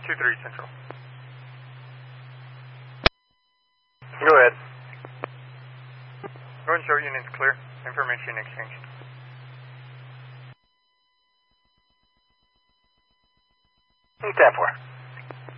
2-3 Central. Go ahead. Go ahead and show units clear. Information exchanged. Who's that for?